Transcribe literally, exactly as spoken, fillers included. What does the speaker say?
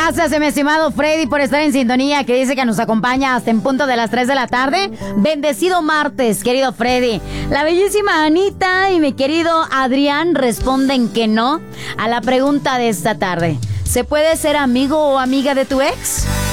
Gracias, mi estimado Freddy, por estar en sintonía, que dice que nos acompaña hasta en punto de las tres de la tarde. Bendecido martes, querido Freddy. La bellísima Anita y mi querido Adrián responden que no a la pregunta de esta tarde. ¿Se puede ser amigo o amiga de tu ex?